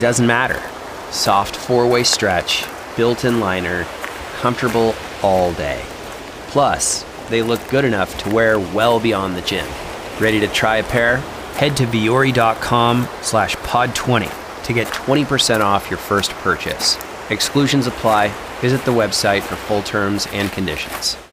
Doesn't matter. Soft four-way stretch, built-in liner, comfortable all day. Plus, they look good enough to wear well beyond the gym. Ready to try a pair? Head to vuori.com/pod20 to get 20% off your first purchase. Exclusions apply. Visit the website for full terms and conditions.